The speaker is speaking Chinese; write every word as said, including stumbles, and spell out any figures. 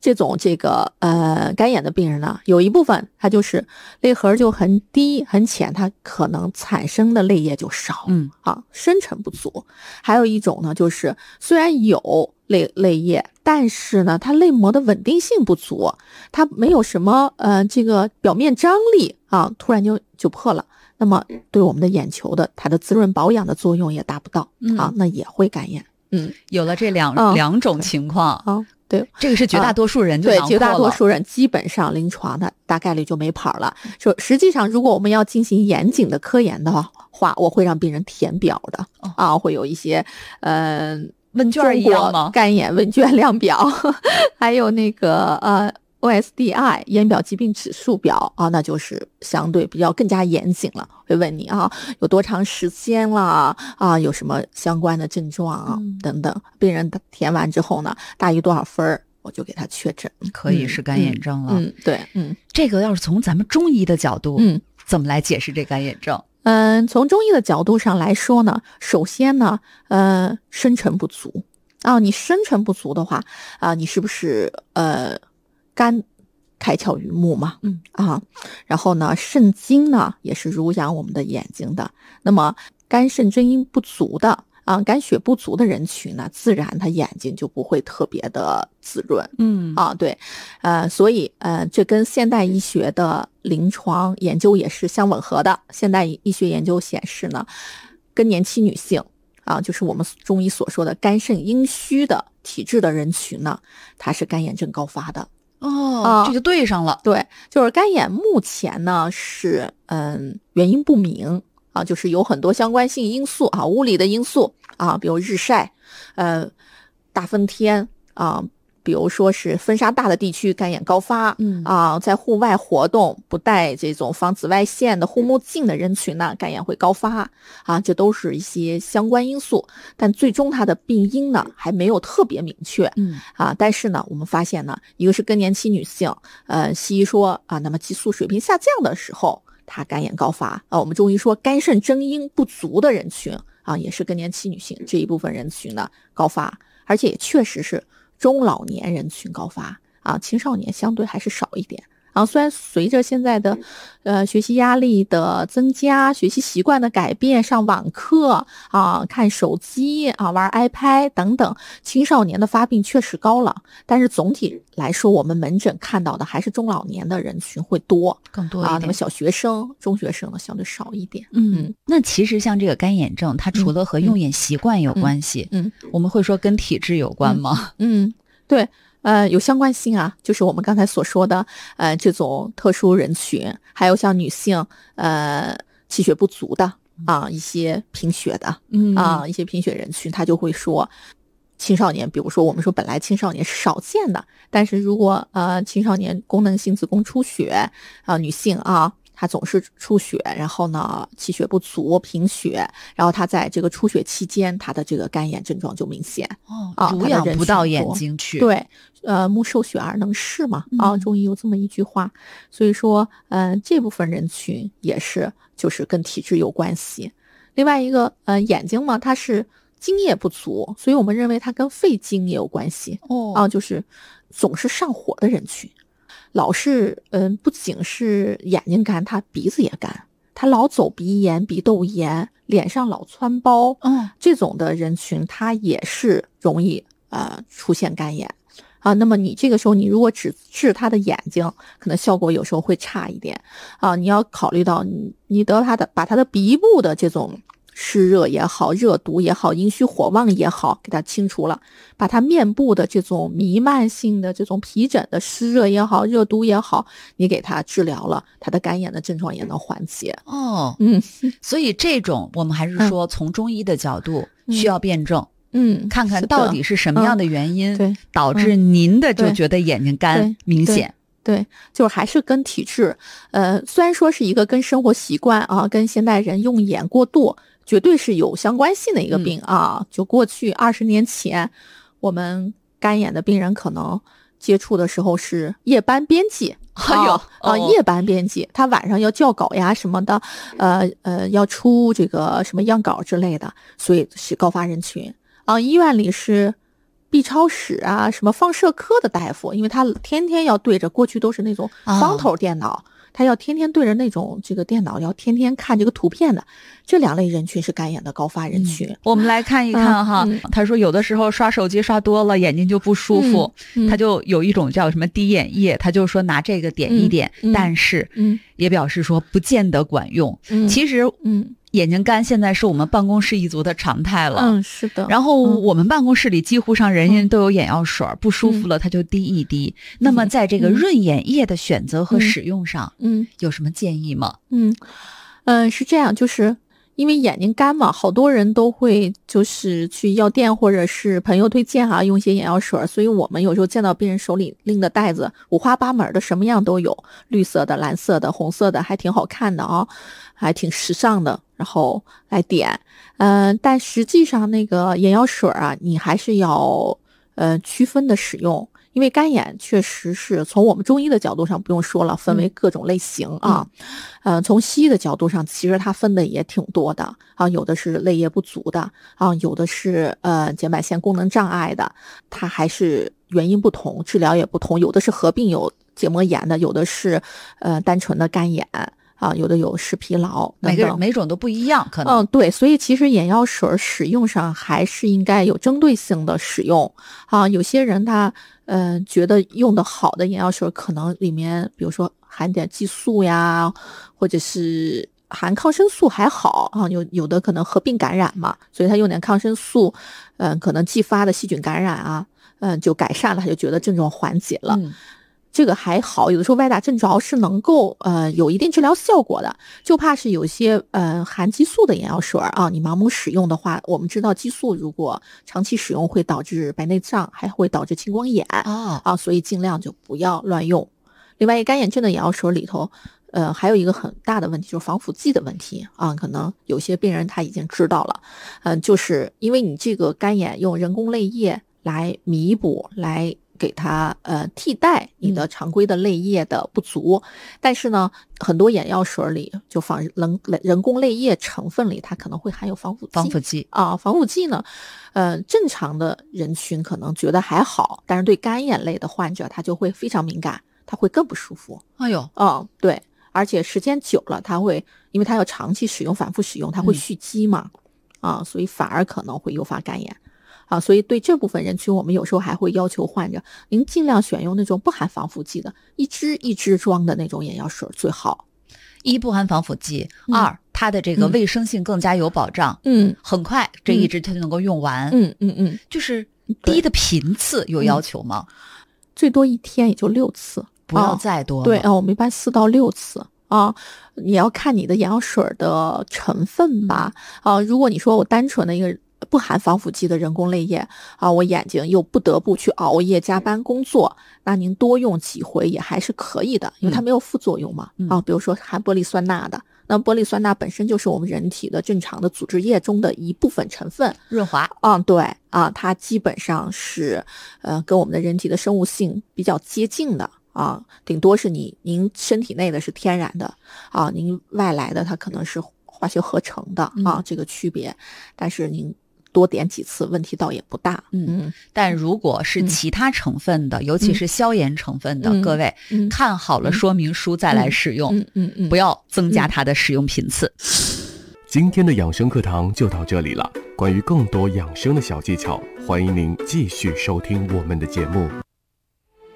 这种这个呃干眼的病人呢，有一部分他就是泪核就很低很浅，他可能产生的泪液就少， 嗯啊，深沉不足。还有一种呢，就是虽然有泪泪液，但是呢，它泪膜的稳定性不足，它没有什么呃这个表面张力啊，突然就就破了。那么对我们的眼球的它的滋润保养的作用也达不到、嗯、啊，那也会干眼。嗯， 有了这两、嗯、两种情况啊，对， 这个是绝大多数人就囊括了、啊、对，绝大多数人基本上临床的大概率就没跑了。说实际上，如果我们要进行严谨的科研的话，我会让病人填表的、哦、啊，会有一些呃问卷一样吗？ 干眼问卷量表，还有那个呃。O S D I 眼表疾病指数表啊，那就是相对比较更加严谨了，会问你啊有多长时间了啊，有什么相关的症状啊、嗯、等等。病人填完之后呢，大于多少分我就给他确诊， 可以是干眼症了。 嗯，嗯对，嗯， 这个要是从咱们中医的角度， 嗯， 怎么来解释这干眼症？ 嗯，从中医的角度上来说呢，首先呢，呃，深沉不足啊，你深沉不足的话啊，你是不是呃？肝开窍于目嘛， 嗯啊，然后呢，肾经呢也是濡养我们的眼睛的。那么肝肾真阴不足的啊，肝血不足的人群呢，自然他眼睛就不会特别的滋润， 嗯啊，对，呃，所以呃，这跟现代医学的临床研究也是相吻合的。现代医学研究显示呢，更年期女性啊，就是我们中医所说的肝肾阴虚的体质的人群呢，它是干眼症高发的。 哦、 啊， 这就对上了。 对，就是干眼目前呢是嗯原因不明啊，就是有很多相关性因素啊，物理的因素啊，比如日晒，呃，大风天啊，比如说是风沙大的地区干眼高发， 嗯啊，在户外活动不戴这种防紫外线的护目镜的人群呢，干眼会高发啊，这都是一些相关因素，但最终它的病因呢还没有特别明确， 嗯啊，但是呢，我们发现呢，一个是更年期女性，呃，西医说啊，那么激素水平下降的时候，她干眼高发啊，我们中医说肝肾真阴不足的人群啊，也是更年期女性这一部分人群呢高发，而且也确实是中老年人群高发啊，青少年相对还是少一点啊。虽然随着现在的呃学习压力的增加，学习习惯的改变，上网课啊，看手机啊，玩 iPad 等等，青少年的发病确实高了，但是总体来说，我们门诊看到的还是中老年的人群会多， 更多一点啊。那么小学生、中学生呢，相对少一点。 嗯，那其实像这个干眼症，它除了和用眼习惯有关系， 嗯，嗯嗯我们会说跟体质有关吗？ 嗯，嗯对。呃，有相关性啊，就是我们刚才所说的，呃，这种特殊人群，还有像女性，呃，气血不足的啊，一些贫血的， 嗯啊，一些贫血人群，他就会说，青少年，比如说我们说本来青少年是少见的，但是如果呃青少年功能性子宫出血啊、呃，女性啊。她总是出血，然后呢气血不足、贫血，然后她在这个出血期间，她的这个干眼症状就明显哦， 啊， 濡养不到眼睛去。 对，呃，目受血而能视嘛，啊，中医有这么一句话，所以说，嗯、呃，这部分人群也是就是跟体质有关系。另外一个，呃，眼睛嘛，它是津液不足，所以我们认为它跟肺经也有关系。 哦， 啊，就是总是上火的人群。老是嗯，不仅是眼睛干，他鼻子也干，他老走鼻炎、鼻窦炎，脸上老窜包， 嗯， 这种的人群他也是容易呃出现干眼啊。那么你这个时候你如果只治他的眼睛，可能效果有时候会差一点啊。你要考虑到你你得他的把他的鼻部的这种湿热也好，热毒也好，阴虚火旺也好，给它清除了，把它面部的这种弥漫性的这种皮疹的湿热也好，热毒也好，你给它治疗了，它的干眼的症状也能缓解。 哦， 嗯， 所以这种我们还是说从中医的角度需要辩证， 嗯， 看看到底是什么样的原因、 嗯、对导致您的就觉得眼睛干明显。 对，就是还是跟体质，呃，虽然说是一个跟生活习惯啊，跟现代人用眼过度，绝对是有相关性的一个病、嗯、啊。就过去二十年前，我们干眼的病人可能接触的时候是夜班编辑， 哎呦啊、哦呃，夜班编辑，他晚上要校稿呀什么的，呃呃，要出这个什么样稿之类的，所以是高发人群啊。医院里是 B 超室啊，什么放射科的大夫，因为他天天要对着，过去都是那种方头电脑。哦，他要天天对着那种这个电脑，要天天看这个图片的，这两类人群是干眼的高发人群。 嗯、我们来看一看哈、 嗯嗯， 他说有的时候刷手机刷多了，眼睛就不舒服，嗯嗯、他就有一种叫什么滴眼液，他就说拿这个点一点， 嗯嗯、 但是也表示说不见得管用。 嗯、 其实，嗯。眼睛干现在是我们办公室一族的常态了， 嗯，是的。 然后我们办公室里几乎上人人都有眼药水，嗯、不舒服了他就滴一滴。嗯、那么在这个润眼液的选择和使用上， 嗯， 有什么建议吗？ 嗯，嗯、呃，是这样，就是因为眼睛干嘛，好多人都会就是去药店或者是朋友推荐啊，用一些眼药水，所以我们有时候见到病人手里拎的袋子五花八门的，什么样都有，绿色的、蓝色的、红色的，还挺好看的啊，还挺时尚的。然后来点，嗯、呃，但实际上那个眼药水啊，你还是要呃区分的使用，因为干眼确实是从我们中医的角度上不用说了，分为各种类型啊，嗯、呃，从西医的角度上，其实它分的也挺多的啊，有的是泪液不足的啊，有的是呃睑板腺功能障碍的，它还是原因不同，治疗也不同，有的是合并有结膜炎的，有的是呃单纯的干眼。啊，有的有视疲劳等等， 每个人每种都不一样，可能。 嗯，对，所以其实眼药水使用上还是应该有针对性的使用啊。有些人他呃觉得用的好的眼药水可能里面比如说含点激素呀，或者是含抗生素还好啊，有有的可能合并感染嘛，所以他用点抗生素，嗯、呃，可能继发的细菌感染啊，嗯、呃，就改善了，他就觉得症状缓解了。嗯，这个还好，有的时候歪打正着是能够呃有一定治疗效果的，就怕是有些呃含激素的眼药水啊，你盲目使用的话，我们知道激素如果长期使用会导致白内障，还会导致青光眼啊、哦、啊，所以尽量就不要乱用。另外，干眼症的眼药水里头，呃，还有一个很大的问题就是防腐剂的问题啊，可能有些病人他已经知道了，嗯、呃，就是因为你这个干眼用人工泪液来弥补来。给它呃替代你的常规的泪液的不足、嗯、但是呢很多眼药水里就放人人工泪液成分里它可能会含有防腐剂防腐剂啊，防腐剂呢呃正常的人群可能觉得还好，但是对干眼类的患者他就会非常敏感，他会更不舒服。 哎呦， 嗯，对，而且时间久了他会因为他要长期使用反复使用他会蓄积嘛、嗯、啊，所以反而可能会诱发干眼啊，所以对这部分人群，我们有时候还会要求患者，您尽量选用那种不含防腐剂的，一支一支装的那种眼药水最好。 一不含防腐剂，嗯、二它的这个卫生性更加有保障， 嗯， 很快这一支它就能够用完， 嗯嗯嗯， 就是滴的频次有要求吗？嗯、 最多一天也就六次， 不要再多了。 啊、对啊，我们一般四到六次。啊，你要看你的眼药水的成分吧。啊，如果你说我单纯的一个不含防腐剂的人工泪液啊，我眼睛又不得不去熬夜加班工作，那您多用几回也还是可以的，因为它没有副作用嘛。嗯、啊，比如说含玻璃酸钠的，那玻璃酸钠本身就是我们人体的正常的组织液中的一部分成分， 润滑。 嗯，对啊，它基本上是呃跟我们的人体的生物性比较接近的。啊，顶多是你您身体内的是天然的啊，您外来的它可能是化学合成的啊，嗯、这个区别，但是您多点几次问题倒也不大。 嗯，但如果是其他成分的，嗯、尤其是消炎成分的，嗯、各位、嗯、看好了说明书再来使用， 嗯嗯嗯， 不要增加它的使用频次。 今天的养生课堂就到这里了，关于更多养生的小技巧，欢迎您继续收听我们的节目。